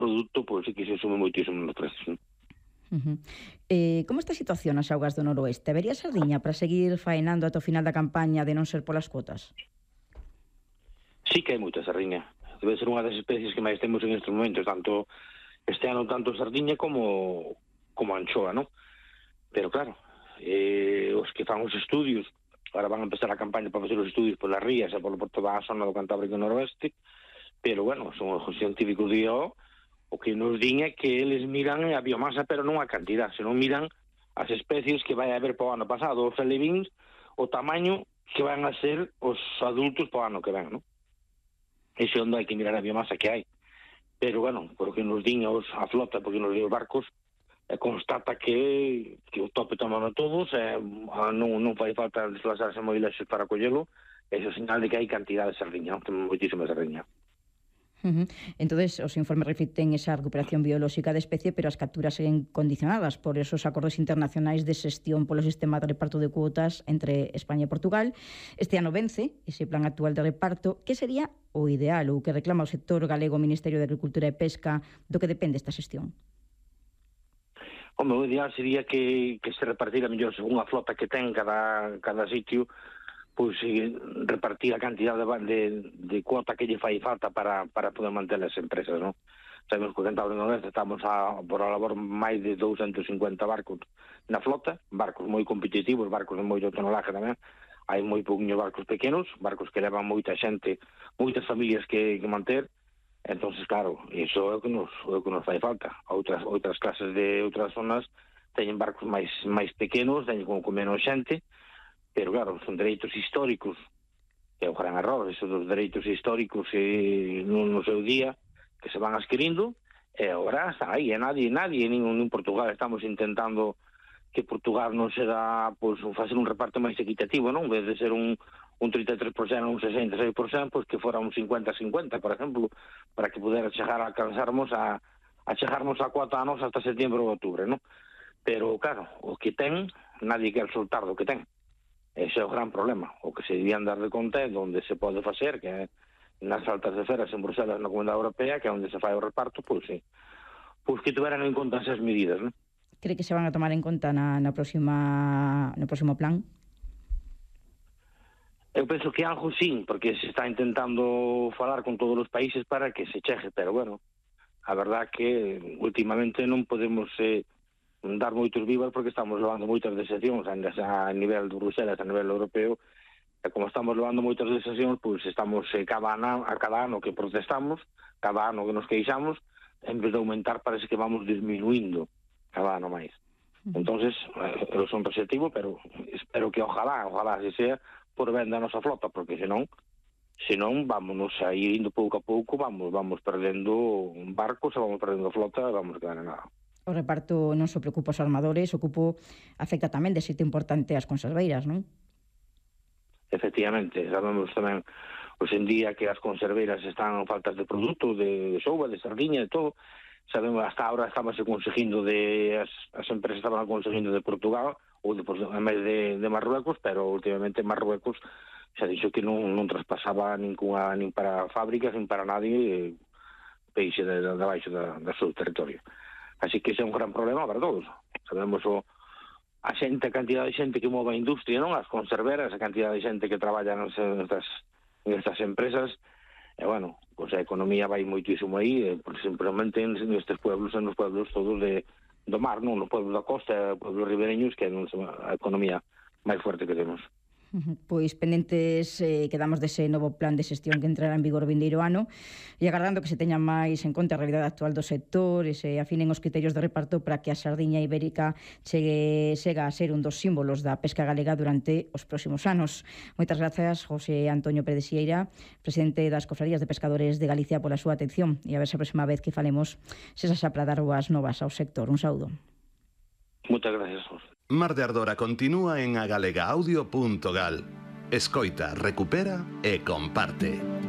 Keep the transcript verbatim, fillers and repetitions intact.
produto, pois sí que se sume moitísimo nos precios. Uh-huh. Eh, como está a situación nas augas do noroeste? Habería sardiña para seguir faenando ata o final da campaña de non ser polas cuotas? Sí que hai moita sardiña. Debe ser unha das especies que máis temos en estes momentos, tanto este ano tanto sardiña como como anchoa, non? Pero claro, eh, os que fan os estudios, agora van a empezar a campaña para facer os estudios polas rías e por, por toda a zona do Cantábrico noroeste, pero bueno, son os científicos de I O o que nos din é que eles miran a biomasa, pero non a cantidad, senón miran as especies que vai haber para o ano pasado, os alevíns, o tamaño que van a ser os adultos para o ano que ven, non? Ese é onde hai que mirar a biomasa que hai. Pero, bueno, porque nos din os, a flota, porque nos din os barcos, eh, constata que, que o tope toman todos, eh, non, non fai falta desplazarse moi lexos para collelo, ese é o señal de que hai cantidad de sardiña, non? Temos moitísima sardiña. Uh-huh. Entonces, os informes reflicten esa recuperación biolóxica de especie, pero as capturas seguen condicionadas por esos acordos internacionais de xestión polo sistema de reparto de cuotas entre España e Portugal. Este ano vence ese plan actual de reparto. Que sería o ideal ou que reclama o sector galego, o Ministerio de Agricultura e Pesca, do que depende esta xestión? Home, o ideal sería que, que se repartira mellor según a flota que ten cada, cada sitio, pois eh, repartir a cantidad de, de, de cuota que lle fai falta para, para poder manter as empresas, non? Sabemos que o Cantábrico noroeste estamos a, por a labor máis de doscientos cincuenta barcos na flota, barcos moi competitivos, barcos de moito tonelaje tamén, hai moi pouquinhos barcos pequenos, barcos que levan moita xente, moitas familias que, que manter, entonces claro, iso é o que nos, é o que nos fai falta. Outras, outras clases de outras zonas teñen barcos máis, máis pequenos, teñen como con menos xente, pero claro, son dereitos históricos, que é o gran error, esos dos dereitos históricos eh, no, no seu día, que se van adquirindo, e agora está aí, e nadie, nadie, nin en Portugal estamos intentando que Portugal non se dá, pois, facer un reparto máis equitativo, non? En vez de ser un, un trinta e tres por cento, un sesenta e seis por cento, pois que fora un cincuenta a cincuenta, por exemplo, para que pudera chegar a alcanzarmos a, a chegarmos a cuota a nos hasta setembro ou outubro, non? Pero, claro, o que ten, nadie quer soltar do que ten. Ese é o gran problema. O que se debían dar de conta é onde se pode facer, que é nas altas de feras en Bruselas, na Comunidade Europea, que é onde se fai o reparto, pois sí. Pois que tuveran en conta esas medidas, non? Cree que se van a tomar en conta na, na próxima, no próximo plan? Eu penso que algo sí, porque se está intentando falar con todos os países para que se cheje, pero bueno, a verdad que últimamente non podemos eh, dar moitos vivas porque estamos levando moitas decepcións a nivel de Bruselas, a nivel europeo, e como estamos levando moitas decepcións, pois estamos eh, cada ano, a cada ano que protestamos, cada ano que nos queixamos, en vez de aumentar parece que vamos disminuindo cada ano máis. Entonces, eh, eu son receptivo, pero espero que ojalá, ojalá se sea por ben da nosa flota, porque senón, senón vámonos a ir indo pouco a pouco, vamos vamos perdendo barcos, vamos perdendo flota, vamos quedar en nada. O reparto non só preocupa os armadores, o cupo afecta tamén de xeito importante as conserveiras, non? Efectivamente, sabemos tamén hoxe en día que as conserveiras están faltas de produto, de, de souba, de sardiña, de todo. Sabemos, hasta ahora estamos conseguindo de, as, as empresas estaban conseguindo de Portugal, ou de, en vez de, de Marruecos, pero últimamente Marruecos xa dixo que non, non traspasaba ninguna, nin para fábricas, nin para nadie, peixe de, de, de baixo da, da seu territorio. Así que ese é un gran problema para todos. Sabemos o, a xente, a cantidad de xente que move a industria, non? As conserveras, a cantidad de xente que traballa nestas, nestas empresas, e, bueno, pois a economía vai moitísimo aí, e, simplemente nestes pueblos, en os pueblos todos de, do mar, non? Nos pueblos da costa, pueblos ribereños, que é a economía máis fuerte que temos. Pois pendentes eh, quedamos dese novo plan de xestión que entrará en vigor o vindeiro ano e agardando que se teña máis en conta a realidade actual do sector e se afinen os criterios de reparto para que a sardiña ibérica chegue, chega a ser un dos símbolos da pesca galega durante os próximos anos. Moitas grazas, José Antonio Pérez Sieira, presidente das Cofradías de Pescadores de Galicia, pola súa atención, e a ver se a próxima vez que falemos se xa para dar boas novas ao sector. Un saúdo. Moitas gracias, José. Mar de Ardora continúa en agalegaaudio punto gal. Escoita, recupera e comparte.